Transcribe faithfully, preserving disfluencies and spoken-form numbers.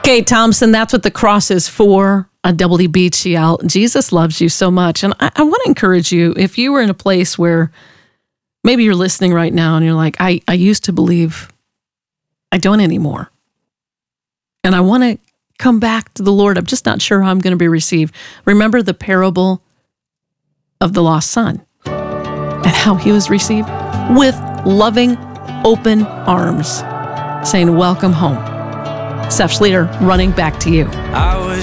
Kate Thompson, that's what the cross is for, a W B G L. Jesus loves you so much. And I, I want to encourage you, if you were in a place where maybe you're listening right now and you're like, I, I used to believe, I don't anymore. And I want to come back to the Lord. I'm just not sure how I'm going to be received. Remember the parable of the lost son and how he was received? With loving, open arms, saying, welcome home. Steph Schlueter, running back to you. I was